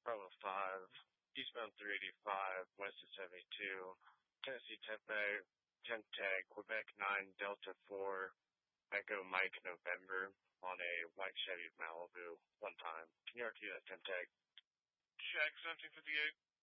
Bravo 5, eastbound 385, west of 72, Tennessee Tempe, Temtag, Quebec 9, Delta 4, Echo Mike November on a white Chevy Malibu one time. Can you repeat that, Temtag? Check 1758.